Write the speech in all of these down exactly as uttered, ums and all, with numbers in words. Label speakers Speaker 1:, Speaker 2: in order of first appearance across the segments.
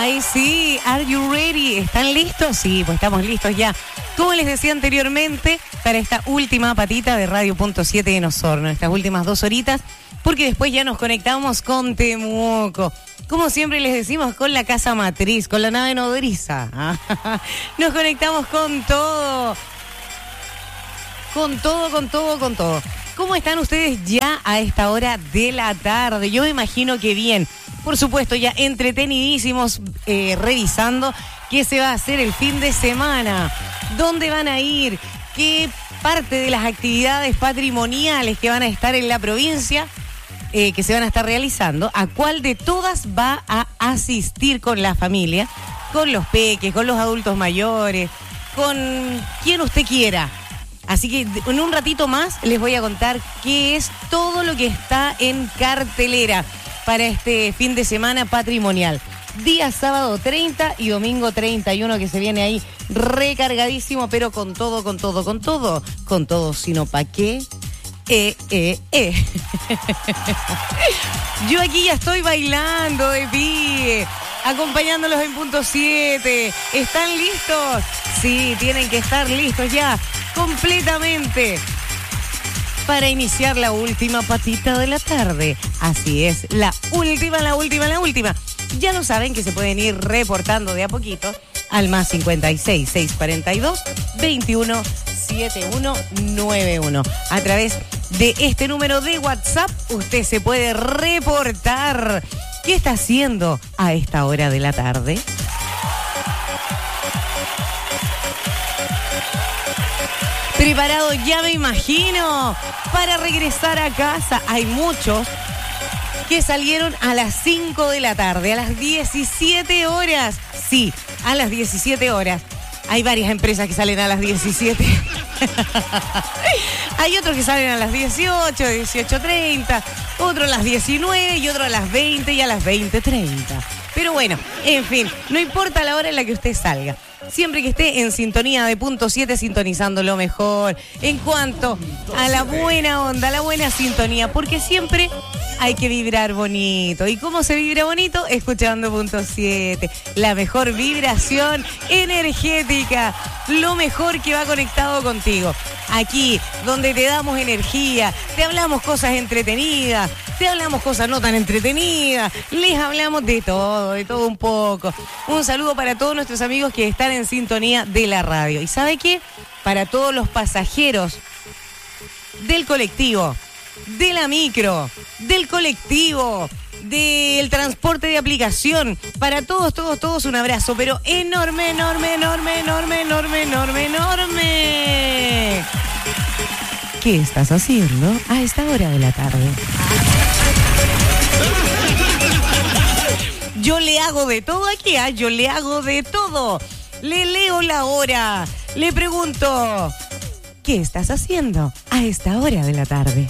Speaker 1: Ay, sí, are you ready? ¿Están listos? Sí, pues estamos listos ya. Como les decía anteriormente, para esta última patita de Radio Punto siete en Osorno, estas últimas dos horitas, porque después ya nos conectamos con Temuco. Como siempre les decimos, con la casa matriz, con la nave nodriza. Nos conectamos con todo. Con todo, con todo, con todo. ¿Cómo están ustedes ya a esta hora de la tarde? Yo me imagino que bien. Por supuesto, ya entretenidísimos, eh, revisando qué se va a hacer el fin de semana, dónde van a ir, qué parte de las actividades patrimoniales que van a estar en la provincia, eh, que se van a estar realizando, a cuál de todas va a asistir con la familia, con los peques, con los adultos mayores, con quien usted quiera. Así que en un ratito más les voy a contar qué es todo lo que está en cartelera para este fin de semana patrimonial. Día sábado treinta y domingo treinta y uno que se viene ahí recargadísimo, pero con todo, con todo, con todo. Con todo, sino pa' qué. Eh, eh, eh. Yo aquí ya estoy bailando de pie, acompañándolos en Punto siete. ¿Están listos? Sí, tienen que estar listos ya, completamente, para iniciar la última patita de la tarde. Así es, la última, la última, la última. Ya lo saben que se pueden ir reportando de a poquito al más cincuenta y seis, seiscientos cuarenta y dos, veintiuno, setenta y uno, noventa y uno. A través de este número de WhatsApp, usted se puede reportar qué está haciendo a esta hora de la tarde. Preparado, ya me imagino, para regresar a casa. Hay muchos que salieron a las cinco de la tarde, a las diecisiete horas. Sí, a las diecisiete horas. Hay varias empresas que salen a las diecisiete. Hay otros que salen a las dieciocho, dieciocho treinta, otros a las diecinueve y otros a las veinte y a las veinte treinta. Pero bueno, en fin, no importa la hora en la que usted salga. Siempre que esté en sintonía de Punto siete, sintonizando lo mejor. En cuanto a la buena onda, la buena sintonía, porque siempre hay que vibrar bonito. ¿Y cómo se vibra bonito? Escuchando Punto siete. La mejor vibración energética. Lo mejor que va conectado contigo. Aquí, donde te damos energía, te hablamos cosas entretenidas, te hablamos cosas no tan entretenidas, les hablamos de todo, de todo un poco. Un saludo para todos nuestros amigos que están en sintonía de la radio. ¿Y sabe qué? Para todos los pasajeros del colectivo, de la micro, del colectivo, del transporte de aplicación, para todos, todos, todos un abrazo, pero enorme, enorme, enorme, enorme, enorme, enorme, enorme. ¿Qué estás haciendo a esta hora de la tarde? Yo le hago de todo aquí, ¿eh? Yo le hago de todo. Le leo la hora, le pregunto, ¿qué estás haciendo a esta hora de la tarde?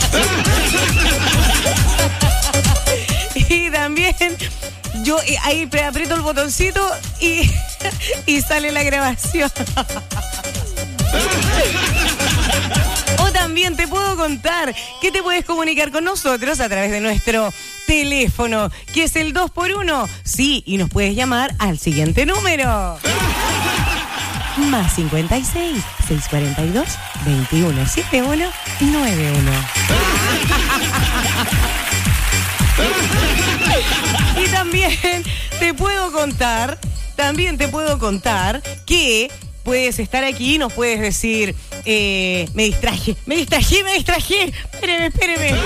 Speaker 1: Y también yo ahí aprieto el botoncito y, y sale la grabación. O también te puedo contar que te puedes comunicar con nosotros a través de nuestro teléfono, que es el dos por uno. Sí, y nos puedes llamar al siguiente número. Más cincuenta y seis, seiscientos cuarenta y dos, veintiuno, setenta y uno, noventa y uno. Y también te puedo contar, también te puedo contar que puedes estar aquí y nos puedes decir, eh, me distraje, me distraje, me distraje, espéreme, espéreme.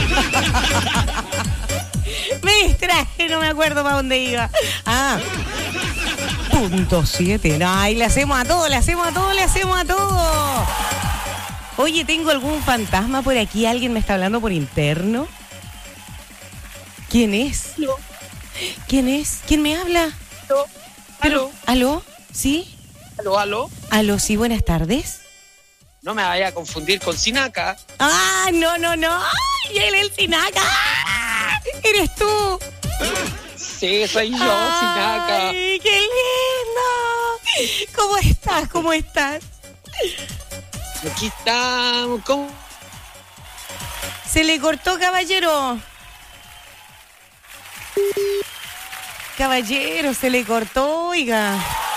Speaker 1: Me distraje, no me acuerdo para dónde iba. Ah, Punto siete. Ay, le hacemos a todo, le hacemos a todo, le hacemos a todo. Oye, ¿tengo algún fantasma por aquí? ¿Alguien me está hablando por interno? ¿Quién es?
Speaker 2: ¿Aló?
Speaker 1: ¿Quién es? ¿Quién me habla?
Speaker 2: ¿Aló?
Speaker 1: Pero, ¿aló? ¿Sí?
Speaker 2: ¿Aló, aló?
Speaker 1: ¿Aló? Sí, buenas tardes.
Speaker 2: No me vaya a confundir con Sinaca.
Speaker 1: ¡Ah, no, no, no! ¡Ay, él es el Sinaca! ¡Ah! ¡Eres tú!
Speaker 2: Sí, soy yo, Sinaca.
Speaker 1: ¡Ay, qué lindo! ¿Cómo estás? ¿Cómo estás?
Speaker 2: Aquí estamos. ¿Cómo?
Speaker 1: Se le cortó, caballero. caballero, se le cortó, oiga.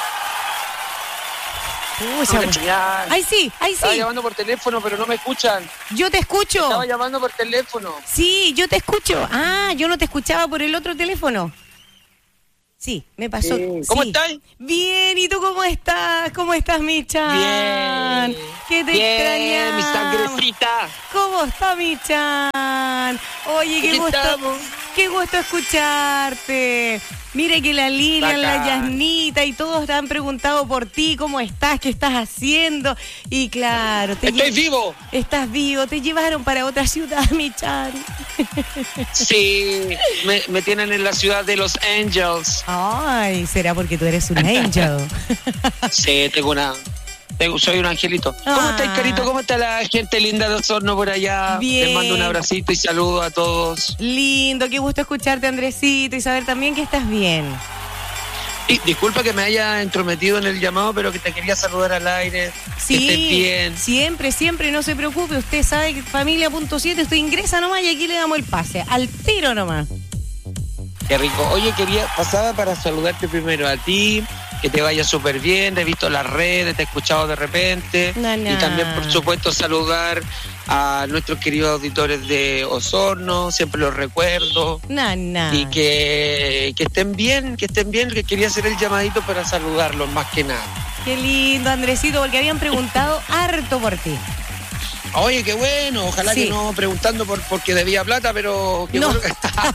Speaker 1: Pucha,
Speaker 2: No me señal.
Speaker 1: ay, sí, ay,
Speaker 2: Estaba
Speaker 1: sí.
Speaker 2: llamando por teléfono, pero no me escuchan.
Speaker 1: Yo te escucho.
Speaker 2: Estaba llamando por teléfono.
Speaker 1: Sí, yo te escucho. Ah, yo no te escuchaba por el otro teléfono. Sí, me pasó.
Speaker 2: Sí. ¿Cómo
Speaker 1: Sí.
Speaker 2: estás?
Speaker 1: Bien, ¿y tú cómo estás? ¿Cómo estás, Michan?
Speaker 2: Bien.
Speaker 1: ¿Qué te
Speaker 2: Bien, mi
Speaker 1: extrañamos?
Speaker 2: sangrecita.
Speaker 1: ¿Cómo está, Michan? Oye, qué
Speaker 2: Aquí
Speaker 1: gusto,
Speaker 2: estamos.
Speaker 1: qué gusto escucharte. Mire que la Lilian, la
Speaker 2: Bacán.
Speaker 1: Yasnita y todos te han preguntado por ti, cómo estás, qué estás haciendo. Y claro, te
Speaker 2: Estoy
Speaker 1: lle-
Speaker 2: vivo.
Speaker 1: estás vivo, te llevaron para otra ciudad, Michan.
Speaker 2: Sí, me, me tienen en la ciudad de Los Angels.
Speaker 1: Ay, será porque tú eres un angel.
Speaker 2: Sí, tengo una... tengo- soy un angelito. ¿Cómo
Speaker 1: Ah.
Speaker 2: estáis, Carito? ¿Cómo está la gente linda de Osorno por allá?
Speaker 1: Bien.
Speaker 2: Les mando un abracito y saludo a todos.
Speaker 1: Lindo, qué gusto escucharte, Andresito, y saber también que estás bien.
Speaker 2: Y disculpa que me haya entrometido en el llamado, pero que te quería saludar al aire. Que estés bien.
Speaker 1: siempre, siempre, no se preocupe. Usted sabe que familia punto siete, usted ingresa nomás y aquí le damos el pase. Al tiro nomás.
Speaker 2: Qué rico. Oye, quería, pasaba para saludarte primero a ti, que te vaya súper bien, te he visto las redes, te he escuchado de repente.
Speaker 1: Na, na.
Speaker 2: Y también, por supuesto, saludar a nuestros queridos auditores de Osorno, siempre los recuerdo.
Speaker 1: Na, na.
Speaker 2: Y que, que estén bien, que estén bien, que quería hacer el llamadito para saludarlos más que nada.
Speaker 1: Qué lindo, Andresito, porque habían preguntado harto por ti.
Speaker 2: Oye, qué bueno, ojalá
Speaker 1: Sí.
Speaker 2: que no preguntando por porque debía plata, pero qué
Speaker 1: No.
Speaker 2: bueno que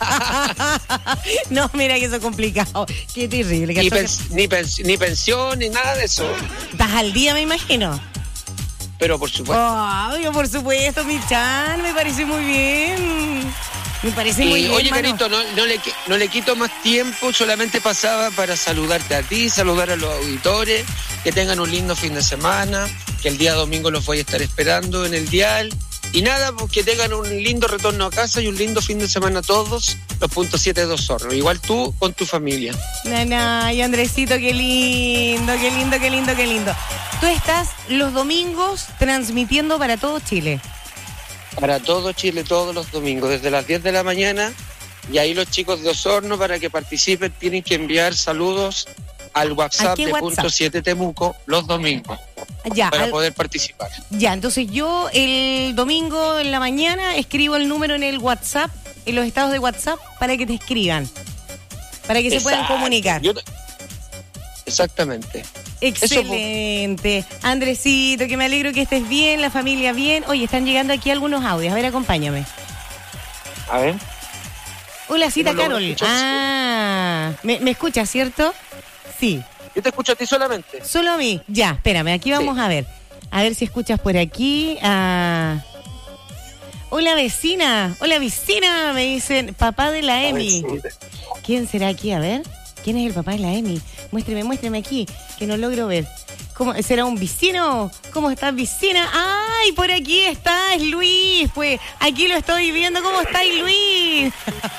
Speaker 1: No, mira que eso es complicado. Qué terrible.
Speaker 2: ni,
Speaker 1: que
Speaker 2: pens- ni, pens- ni pensión, ni nada de eso.
Speaker 1: Estás al día, me imagino.
Speaker 2: Pero por supuesto.
Speaker 1: Ay, por supuesto, mi Chan, me parece muy bien. Me parece muy
Speaker 2: Y,
Speaker 1: bien.
Speaker 2: oye,
Speaker 1: mano.
Speaker 2: Carito, no, no, le, qui- no le quito más tiempo, solamente pasaba para saludarte a ti, saludar a los auditores, que tengan un lindo fin de semana, que el día domingo los voy a estar esperando en el dial. Y nada, pues que tengan un lindo retorno a casa y un lindo fin de semana a todos, los punto siete de Osorno. Igual tú con tu familia.
Speaker 1: Nana, y Andresito, qué lindo, qué lindo, qué lindo, qué lindo. Tú estás los domingos transmitiendo para todo Chile.
Speaker 2: Para todo Chile, todos los domingos, desde las diez de la mañana. Y ahí los chicos de Osorno, para que participen, tienen que enviar saludos al WhatsApp
Speaker 1: qué
Speaker 2: de
Speaker 1: WhatsApp?
Speaker 2: punto siete Temuco los domingos,
Speaker 1: Ya,
Speaker 2: para
Speaker 1: al-
Speaker 2: poder participar.
Speaker 1: ya, entonces yo el domingo en la mañana escribo el número en el WhatsApp, en los estados de WhatsApp, para que te escriban, para que se puedan
Speaker 2: Exacto.
Speaker 1: comunicar.
Speaker 2: Yo te- Exactamente.
Speaker 1: Excelente. Andresito, que me alegro que estés bien, la familia bien. Oye, están llegando aquí algunos audios. A ver, acompáñame.
Speaker 2: A ver.
Speaker 1: Hola, cita
Speaker 2: No logro
Speaker 1: Carol.
Speaker 2: escuchar, sí.
Speaker 1: Ah, ¿me, me escuchas, cierto? Sí.
Speaker 2: Yo te escucho a ti solamente.
Speaker 1: Solo a mí. Ya, espérame, aquí vamos a ver. A ver si escuchas por aquí. Ah. Hola, vecina. Hola, vecina. Me dicen, papá de la Emi. ¿Quién será aquí? A ver. ¿Quién es el papá de la Emi? Muéstreme, muéstreme aquí, que no logro ver. ¿Cómo, ¿será un vecino? ¿Cómo estás, vecina? ¡Ay, por aquí está! Es Luis, pues. Aquí lo estoy viendo. ¿Cómo está Luis?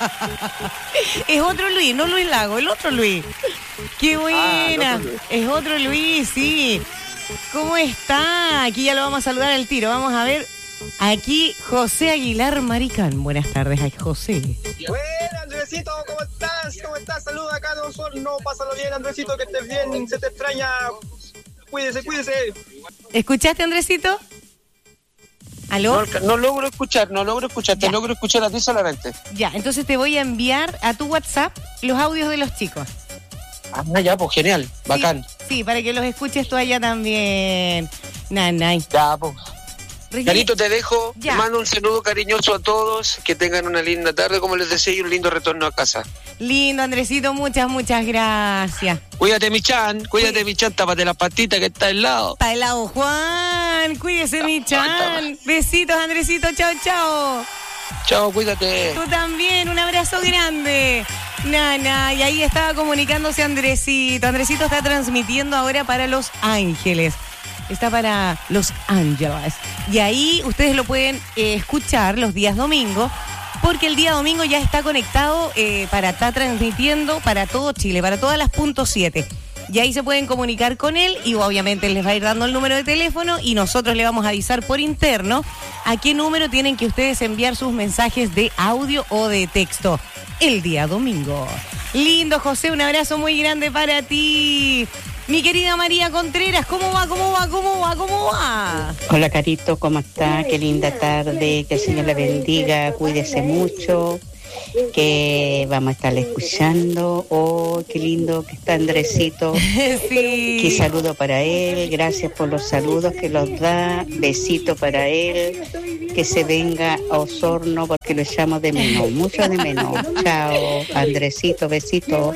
Speaker 1: Es otro Luis, no Luis Lago, el otro Luis. ¡Qué buena!
Speaker 2: Ah, el otro Luis.
Speaker 1: Es otro Luis, sí. ¿Cómo está? Aquí ya lo vamos a saludar al tiro. Vamos a ver. Aquí José Aguilar Maricán. Buenas tardes, ay, José.
Speaker 3: Bueno, Andresito, ¿cómo estás? ¿Cómo estás? Saluda acá de Osorno. Pásalo bien, Andresito, que estés bien. Se te extraña. Cuídese, cuídese.
Speaker 1: ¿Escuchaste, Andresito? ¿Aló?
Speaker 2: No, no logro escuchar, no logro escuchar, te
Speaker 1: Ya.
Speaker 2: logro escuchar a ti solamente.
Speaker 1: Ya, entonces te voy a enviar a tu WhatsApp los audios de los chicos.
Speaker 2: Ah, ya, pues genial, bacán.
Speaker 1: Sí, sí, para que los escuches tú allá también. Nanay.
Speaker 2: Ya, pues.
Speaker 1: Regine-
Speaker 2: Carito, te dejo.
Speaker 1: Ya.
Speaker 2: Te mando un saludo cariñoso a todos. Que tengan una linda tarde, como les decía, y un lindo retorno a casa.
Speaker 1: Lindo, Andresito, muchas, muchas gracias.
Speaker 2: Cuídate, mi chan. Cuídate,
Speaker 1: Sí.
Speaker 2: mi chan. Tápate la patita que está al lado.
Speaker 1: Para el lado, Juan. Cuídese, mi chan. Besitos, Andresito. Chao, chao.
Speaker 2: Chao, cuídate.
Speaker 1: Tú también, un abrazo grande. Nana, y ahí estaba comunicándose Andresito. Andresito está transmitiendo ahora para Los Ángeles. Está para Los Ángeles. Y ahí ustedes lo pueden eh, escuchar los días domingo, porque el día domingo ya está conectado eh, para estar transmitiendo para todo Chile, para todas las punto siete. Y ahí se pueden comunicar con él y obviamente les va a ir dando el número de teléfono y nosotros le vamos a avisar por interno a qué número tienen que ustedes enviar sus mensajes de audio o de texto el día domingo. Lindo, José, un abrazo muy grande para ti. Mi querida María Contreras, ¿cómo va, cómo va, cómo va, cómo va?
Speaker 4: Hola, Carito, ¿cómo está? Qué linda tarde, que el Señor la bendiga, cuídese mucho, que vamos a estar escuchando. Oh, qué lindo que está Andresito.
Speaker 1: Sí.
Speaker 4: Qué saludo para él, gracias por los saludos que los da, besito para él, que se venga a Osorno porque lo echamos de menos, mucho de menos. Chao, Andresito, besito.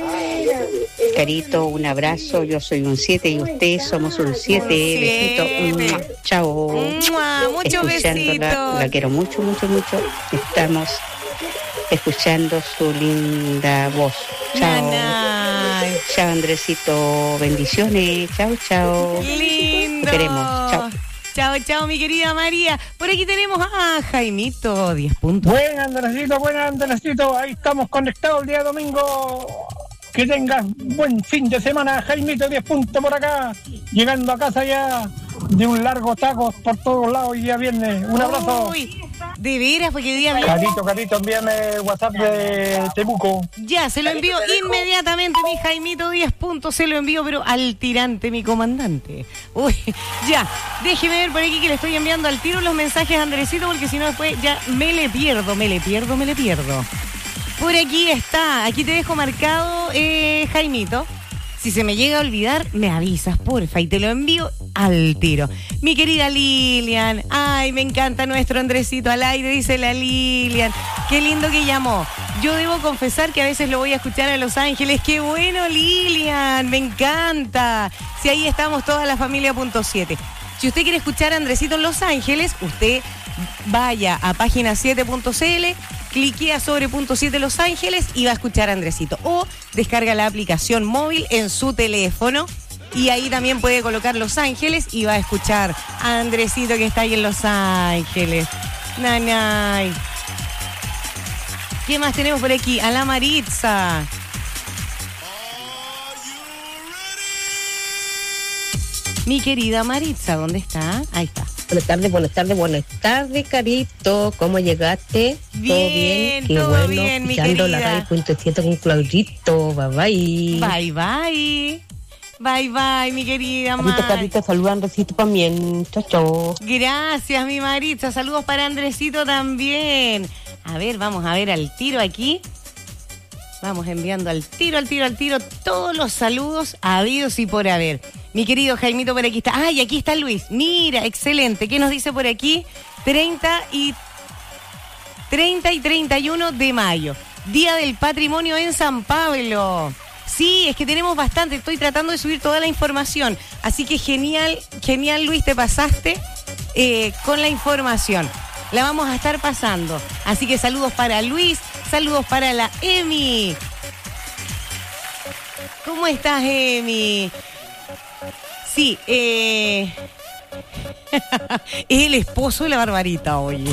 Speaker 4: Carito, un abrazo, yo soy un siete y ustedes somos un siete, besito, chao.
Speaker 1: Muchos besitos.
Speaker 4: La quiero mucho, mucho, mucho. Estamos escuchando su linda voz. Chao.
Speaker 1: Nanay.
Speaker 4: Chao, Andresito, bendiciones. Chao, chao.
Speaker 1: Lindo.
Speaker 4: Te queremos. Chao.
Speaker 1: Chao, chao, mi querida María. Por aquí tenemos a Jaimito, diez puntos.
Speaker 5: Buen Andresito, buen Andresito. Ahí estamos conectados el día domingo. Que tengas buen fin de semana, Jaimito, diez puntos por acá. Llegando a casa ya de un largo taco por todos lados y ya viernes. Un abrazo.
Speaker 1: Uy, de veras, porque día viernes.
Speaker 5: Carito, Carito, envíame WhatsApp de Temuco.
Speaker 1: Ya, se lo envío inmediatamente, mi Jaimito, diez puntos. Se lo envío, pero al tirante, mi comandante. Uy, ya, déjeme ver por aquí que le estoy enviando al tiro los mensajes a Andresito, porque si no después ya me le pierdo, me le pierdo, me le pierdo. Por aquí está, aquí te dejo marcado, eh, Jaimito. Si se me llega a olvidar, me avisas, porfa, y te lo envío al tiro. Mi querida Lilian, ay, me encanta nuestro Andresito al aire, dice la Lilian. Qué lindo que llamó. Yo debo confesar que a veces lo voy a escuchar a Los Ángeles. Qué bueno, Lilian, me encanta. Si ahí estamos toda la familia punto siete. Si usted quiere escuchar a Andresito en Los Ángeles, usted vaya a página siete punto c l, cliquea sobre punto siete Los Ángeles y va a escuchar a Andresito. O descarga la aplicación móvil en su teléfono y ahí también puede colocar Los Ángeles y va a escuchar a Andresito que está ahí en Los Ángeles. Nanay. ¿Qué más tenemos por aquí? A la Maritza. Mi querida Maritza, ¿dónde está? Ahí está.
Speaker 6: Buenas tardes, buenas tardes, buenas tardes, Carito. ¿Cómo llegaste?
Speaker 1: Bien,
Speaker 6: ¿Todo bien? Qué
Speaker 1: todo
Speaker 6: bueno,
Speaker 1: bien, mi
Speaker 6: escuchando
Speaker 1: querida.
Speaker 6: la radio punto siete con Claudito. Bye, bye.
Speaker 1: Bye, bye. Bye, bye, mi querida
Speaker 6: Carito,
Speaker 1: Maritza.
Speaker 6: Carito, saluda a Andresito también. Chao, chao.
Speaker 1: Gracias, mi Maritza. Saludos para Andresito también. A ver, vamos a ver al tiro aquí. Vamos enviando al tiro, al tiro, al tiro todos los saludos habidos y por haber. Mi querido Jaimito por aquí está. ¡Ay, aquí está Luis! Mira, excelente. ¿Qué nos dice por aquí? treinta y treinta y uno de mayo. Día del Patrimonio en San Pablo. Sí, es que tenemos bastante. Estoy tratando de subir toda la información. Así que genial, genial, Luis, te pasaste eh, con la información. La vamos a estar pasando. Así que saludos para Luis, saludos para la Emi. ¿Cómo estás, Emi? Sí, eh... es el esposo de la Barbarita, oye.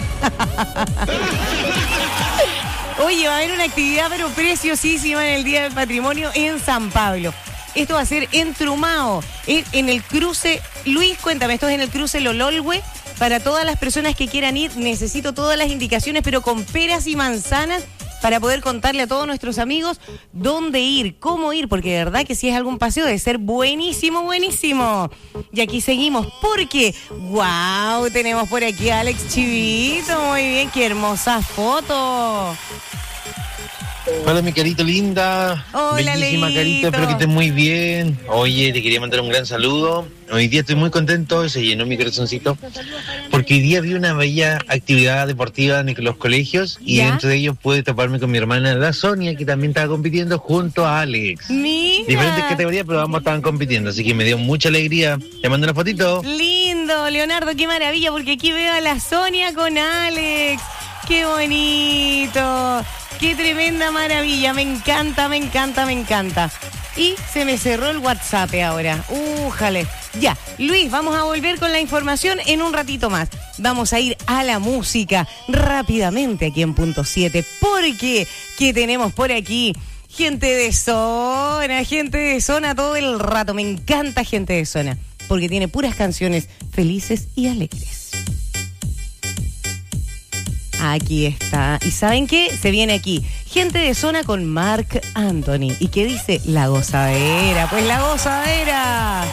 Speaker 1: Oye, va a haber una actividad pero preciosísima en el Día del Patrimonio en San Pablo. Esto va a ser en Trumao, en el cruce. Luis, cuéntame, esto es en el cruce Lololwe. Para todas las personas que quieran ir, necesito todas las indicaciones, pero con peras y manzanas, para poder contarle a todos nuestros amigos dónde ir, cómo ir, porque de verdad que si es algún paseo debe ser buenísimo, buenísimo. Y aquí seguimos, porque, wow, tenemos por aquí a Alex Chivito, muy bien, qué hermosa foto.
Speaker 7: Hola, mi carito linda.
Speaker 1: Hola,
Speaker 7: bellísima
Speaker 1: Leito.
Speaker 7: carita, espero que estés muy bien. Oye, te quería mandar un gran saludo. Hoy día estoy muy contento, se llenó mi corazoncito, porque hoy día vi una bella actividad deportiva en los colegios y
Speaker 1: ¿Ya?
Speaker 7: dentro de ellos pude toparme con mi hermana, la Sonia, que también estaba compitiendo junto a Alex.
Speaker 1: Mira.
Speaker 7: Diferentes categorías, pero ambos estaban compitiendo, así que me dio mucha alegría. Te mando una fotito.
Speaker 1: Lindo, Leonardo, qué maravilla, porque aquí veo a la Sonia con Alex. Qué bonito, qué tremenda maravilla, me encanta, me encanta, me encanta. Y se me cerró el WhatsApp ahora, újale. Ya, Luis, vamos a volver con la información en un ratito más. Vamos a ir a la música rápidamente aquí en Punto siete, porque ¿qué tenemos por aquí? Gente de zona, gente de zona todo el rato. Me encanta gente de zona, porque tiene puras canciones felices y alegres. Aquí está. ¿Y saben qué? Se viene aquí. Gente de zona con Marc Anthony. ¿Y qué dice? La gozadera. Pues la gozadera.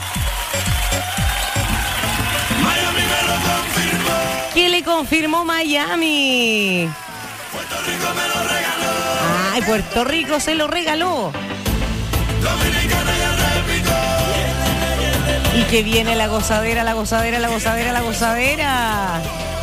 Speaker 8: Miami me lo confirmó.
Speaker 1: ¿Qué le confirmó Miami?
Speaker 8: Puerto Rico me lo regaló.
Speaker 1: Ay, Puerto Rico se lo regaló.
Speaker 8: Dominicana ya replicó.
Speaker 1: Y que viene la gozadera, la gozadera, la gozadera, la gozadera.